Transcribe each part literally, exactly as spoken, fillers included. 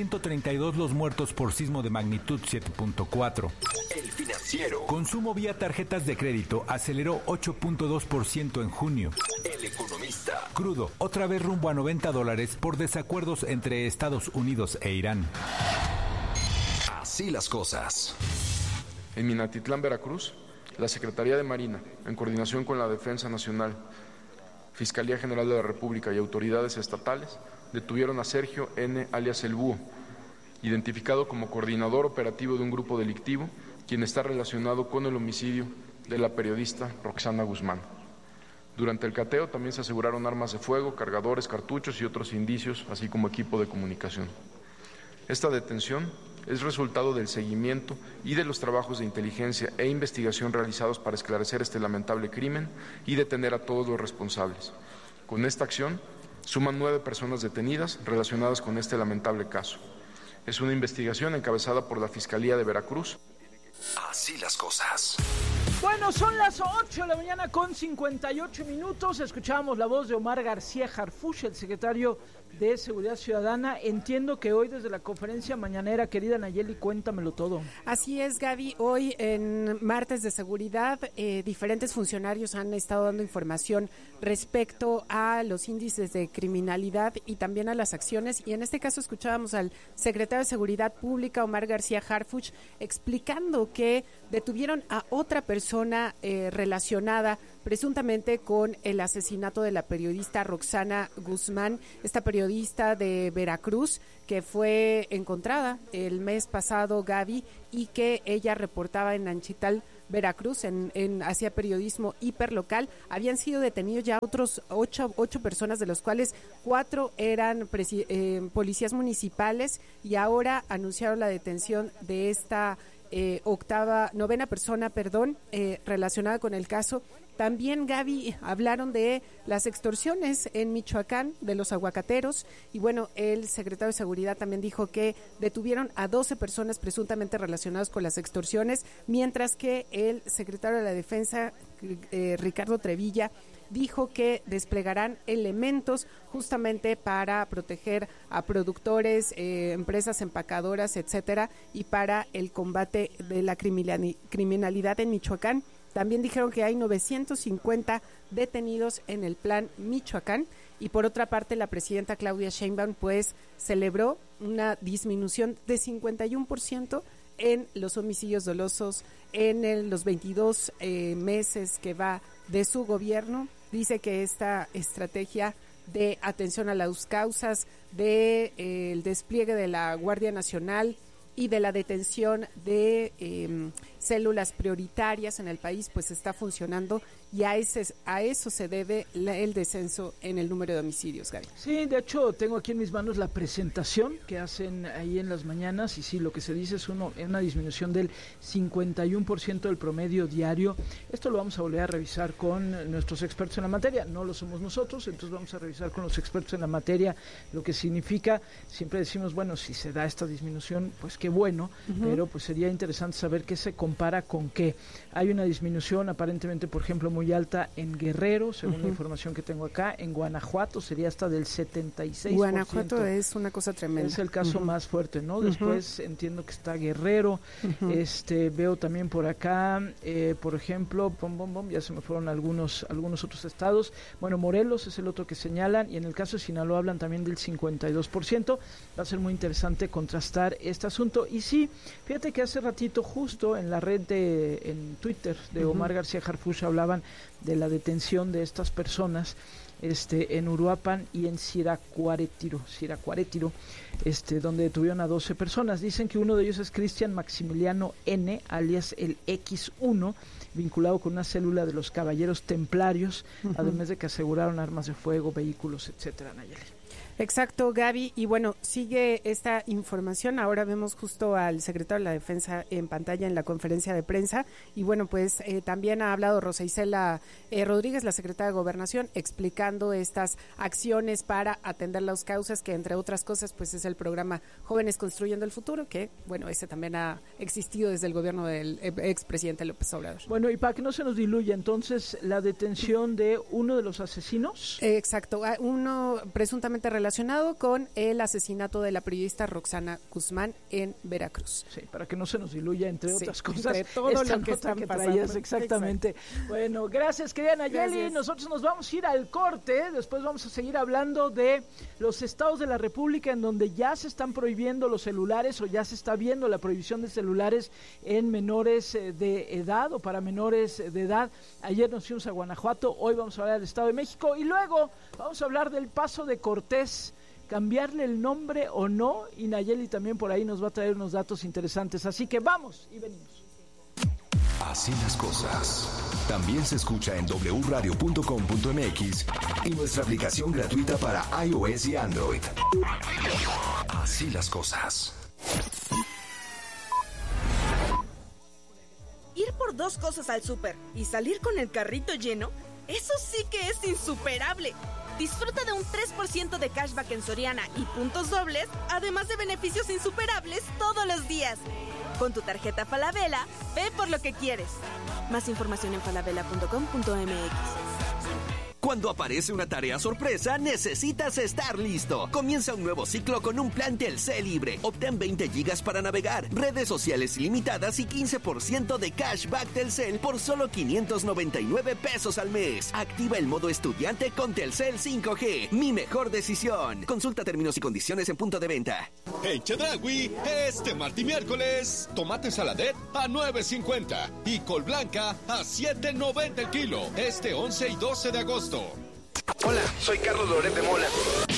ciento treinta y dos los muertos por sismo de magnitud siete punto cuatro. El Financiero. Consumo vía tarjetas de crédito aceleró ocho punto dos por ciento en junio. El Economista. Crudo, otra vez rumbo a noventa dólares por desacuerdos entre Estados Unidos e Irán. Así las cosas. En Minatitlán, Veracruz, la Secretaría de Marina, en coordinación con la Defensa Nacional, Fiscalía General de la República y autoridades estatales, detuvieron a Sergio N., alias El Búho, identificado como coordinador operativo de un grupo delictivo, quien está relacionado con el homicidio de la periodista Roxana Guzmán. Durante el cateo también se aseguraron armas de fuego, cargadores, cartuchos y otros indicios, así como equipo de comunicación. Esta detención es resultado del seguimiento y de los trabajos de inteligencia e investigación realizados para esclarecer este lamentable crimen y detener a todos los responsables. Con esta acción, suman nueve personas detenidas relacionadas con este lamentable caso. Es una investigación encabezada por la Fiscalía de Veracruz. Así las cosas. Bueno, son las ocho de la mañana con cincuenta y ocho minutos. Escuchábamos la voz de Omar García Harfuch, el secretario de Seguridad Ciudadana. Entiendo que hoy desde la conferencia mañanera, querida Nayeli, cuéntamelo todo. Así es, Gaby. Hoy en Martes de Seguridad, eh, diferentes funcionarios han estado dando información respecto a los índices de criminalidad y también a las acciones. Y en este caso escuchábamos al secretario de Seguridad Pública, Omar García Harfuch, explicando que detuvieron a otra persona eh, relacionada presuntamente con el asesinato de la periodista Roxana Guzmán, esta periodista de Veracruz que fue encontrada el mes pasado, Gaby, y que ella reportaba en Anchital, Veracruz, en, en hacía periodismo hiperlocal. Habían sido detenidos ya otros ocho, ocho personas, de los cuales cuatro eran presi, eh, policías municipales, y ahora anunciaron la detención de esta eh, octava, novena persona, perdón, eh, relacionada con el caso. También, Gaby, hablaron de las extorsiones en Michoacán, de los aguacateros, y bueno, el secretario de Seguridad también dijo que detuvieron a doce personas presuntamente relacionadas con las extorsiones, mientras que el secretario de la Defensa, eh, Ricardo Trevilla, dijo que desplegarán elementos justamente para proteger a productores, eh, empresas empacadoras, etcétera, y para el combate de la criminalidad en Michoacán. También dijeron que hay novecientos cincuenta detenidos en el plan Michoacán. Y por otra parte, la presidenta Claudia Sheinbaum pues celebró una disminución de cincuenta y uno por ciento en los homicidios dolosos en el, los veintidós eh, meses que va de su gobierno. Dice que esta estrategia de atención a las causas, de eh, el despliegue de la Guardia Nacional y de la detención de eh, células prioritarias en el país, pues está funcionando, y a ese a eso se debe la, el descenso en el número de homicidios, Gaby. Sí, de hecho tengo aquí en mis manos la presentación que hacen ahí en las mañanas, y sí, lo que se dice es uno, una disminución del cincuenta y uno por ciento del promedio diario. Esto lo vamos a volver a revisar con nuestros expertos en la materia, no lo somos nosotros, entonces vamos a revisar con los expertos en la materia lo que significa. Siempre decimos, bueno, si se da esta disminución, pues qué bueno, uh-huh. pero pues sería interesante saber qué se compara con qué. Hay una disminución aparentemente, por ejemplo, muy alta en Guerrero, según uh-huh. la información que tengo acá. En Guanajuato sería hasta del setenta y seis por ciento. Guanajuato es una cosa tremenda. Es el caso uh-huh. más fuerte, ¿no? Después uh-huh. entiendo que está Guerrero. Uh-huh. Este, veo también por acá, eh, por ejemplo, bom, bom, bom, ya se me fueron algunos algunos otros estados. Bueno, Morelos es el otro que señalan, y en el caso de Sinaloa hablan también del cincuenta y dos por ciento. Va a ser muy interesante contrastar este asunto. Y sí, fíjate que hace ratito, justo en la red de, en Twitter de Omar uh-huh. García Harfuch, hablaban de la detención de estas personas este en Uruapan y en Siracuaretiro, Siracuaretiro, este donde detuvieron a doce personas. Dicen que uno de ellos es Cristian Maximiliano N., alias el equis uno, vinculado con una célula de los Caballeros Templarios, uh-huh. además de que aseguraron armas de fuego, vehículos, etcétera, Nayeli. Exacto, Gaby, y bueno, sigue esta información. Ahora vemos justo al secretario de la Defensa en pantalla en la conferencia de prensa, y bueno, pues eh, también ha hablado Rosa Isela eh, Rodríguez, la secretaria de Gobernación, explicando estas acciones para atender las causas, que entre otras cosas pues es el programa Jóvenes Construyendo el Futuro, que bueno, ese también ha existido desde el gobierno del expresidente López Obrador. Bueno, y para que no se nos diluya, entonces, la detención de uno de los asesinos. Eh, exacto, uno presuntamente relacionado relacionado con el asesinato de la periodista Roxana Guzmán en Veracruz. Sí, para que no se nos diluya, entre sí, otras cosas, entre todo esta lo que nota están que pasando. traías, exactamente. Exacto. Bueno, gracias, querida Nayeli. Gracias. Nosotros nos vamos a ir al corte, después vamos a seguir hablando de los estados de la República en donde ya se están prohibiendo los celulares o ya se está viendo la prohibición de celulares en menores de edad o para menores de edad. Ayer nos fuimos a Guanajuato, hoy vamos a hablar del Estado de México y luego vamos a hablar del Paso de Cortés, cambiarle el nombre o no, y Nayeli también por ahí nos va a traer unos datos interesantes, así que vamos y venimos. Así las cosas. También se escucha en doble u radio punto com punto m x y nuestra aplicación gratuita para iOS y Android. Así las cosas. Ir por dos cosas al súper y salir con el carrito lleno, eso sí que es insuperable. Disfruta de un tres por ciento de cashback en Soriana y puntos dobles, además de beneficios insuperables todos los días. Con tu tarjeta Falabella, ve por lo que quieres. Más información en falabella punto com punto m x. Cuando aparece una tarea sorpresa, necesitas estar listo. Comienza un nuevo ciclo con un plan Telcel libre. Obtén veinte gigas para navegar, redes sociales ilimitadas y quince por ciento de cashback Telcel por solo quinientos noventa y nueve pesos al mes. Activa el modo estudiante con Telcel cinco G. Mi mejor decisión. Consulta términos y condiciones en punto de venta. En Chedraui, este martes y miércoles, tomate saladet a nueve cincuenta y col blanca a siete noventa el kilo. Este once y doce de agosto. Hola, soy Carlos Loret de Mola.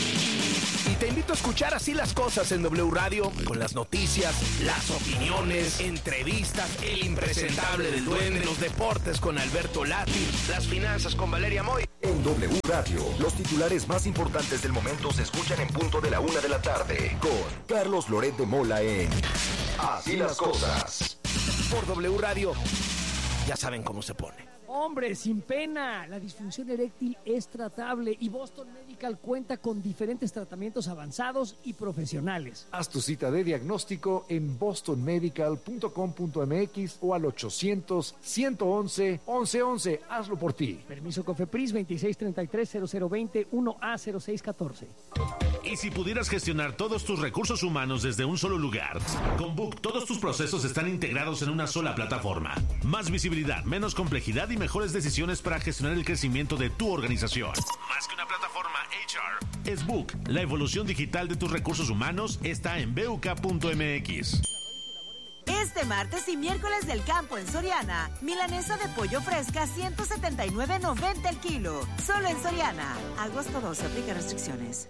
Y te invito a escuchar Así las Cosas en W Radio, con las noticias, las opiniones, entrevistas, el impresentable del duende, los deportes con Alberto Lati, las finanzas con Valeria Moy. En W Radio, los titulares más importantes del momento se escuchan en punto de la una de la tarde, con Carlos Loret de Mola en Así las Cosas. Por W Radio, ya saben cómo se pone. Hombre, sin pena, la disfunción eréctil es tratable y Boston Medical cuenta con diferentes tratamientos avanzados y profesionales. Haz tu cita de diagnóstico en boston medical punto com punto m x o al ochocientos, ciento once, once once. Hazlo por ti. Permiso COFEPRIS veintiséis treinta y tres, cero cero veinte, uno A cero seis catorce. ¿Y si pudieras gestionar todos tus recursos humanos desde un solo lugar? Con Book, todos tus procesos están integrados en una sola plataforma. Más visibilidad, menos complejidad y mejores decisiones para gestionar el crecimiento de tu organización. Más que una plataforma H R, es Book. La evolución digital de tus recursos humanos está en b u k punto m x. Este martes y miércoles del campo en Soriana, milanesa de pollo fresca ciento setenta y nueve noventa el kilo. Solo en Soriana. Agosto doce, aplica restricciones.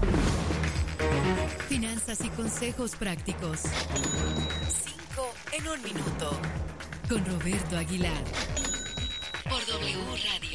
Finanzas y consejos prácticos. Cinco en un minuto. Con Roberto Aguilar. Por W Radio.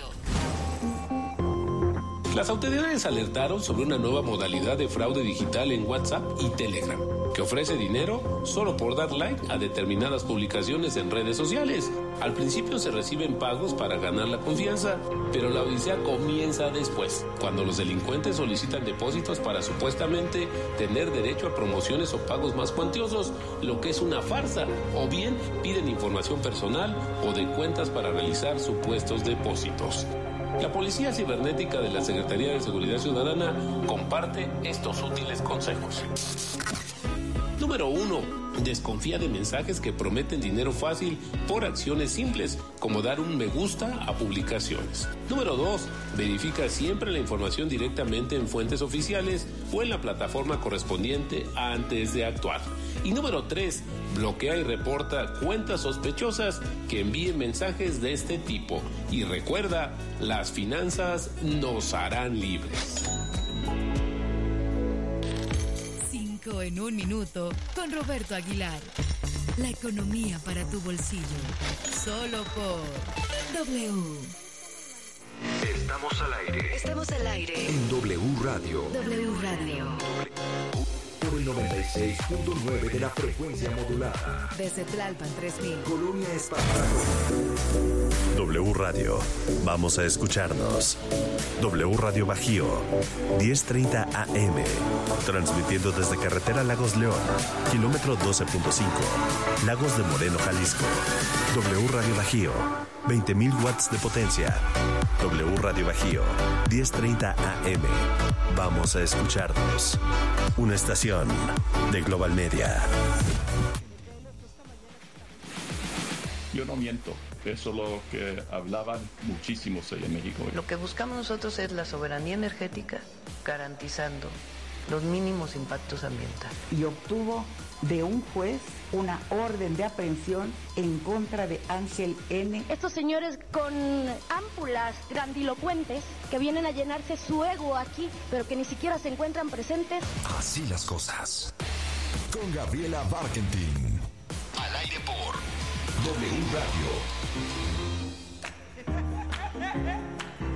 Las autoridades alertaron sobre una nueva modalidad de fraude digital en WhatsApp y Telegram, que ofrece dinero solo por dar like a determinadas publicaciones en redes sociales. Al principio se reciben pagos para ganar la confianza, pero la odisea comienza después, cuando los delincuentes solicitan depósitos para supuestamente tener derecho a promociones o pagos más cuantiosos, lo que es una farsa, o bien piden información personal o de cuentas para realizar supuestos depósitos. La Policía Cibernética de la Secretaría de Seguridad Ciudadana comparte estos útiles consejos. Número uno. Desconfía de mensajes que prometen dinero fácil por acciones simples, como dar un me gusta a publicaciones. Número dos. Verifica siempre la información directamente en fuentes oficiales o en la plataforma correspondiente antes de actuar. Y número tres. Bloquea y reporta cuentas sospechosas que envíen mensajes de este tipo. Y recuerda, las finanzas nos harán libres. Cinco en un minuto con Roberto Aguilar. La economía para tu bolsillo. Solo por W. Estamos al aire. Estamos al aire. En W Radio. W Radio. Por el noventa y seis punto nueve de la frecuencia modulada. Desde Tlalpan tres mil. Colonia Espartaco. W Radio. Vamos a escucharnos. W Radio Bajío. diez treinta A M. Transmitiendo desde Carretera Lagos León. Kilómetro doce punto cinco. Lagos de Moreno, Jalisco. W Radio Bajío. veinte mil watts de potencia. W Radio Bajío, diez treinta A M. Vamos a escucharnos. Una estación de Global Media. Yo no miento, eso es lo que hablaban muchísimos ahí en México. Lo que buscamos nosotros es la soberanía energética, garantizando los mínimos impactos ambientales. Y obtuvo de un juez una orden de aprehensión en contra de Ángel N. Estos señores con ámpulas grandilocuentes que vienen a llenarse su ego aquí, pero que ni siquiera se encuentran presentes. Así las cosas. Con Gabriela Barkentin. Al aire por W Radio.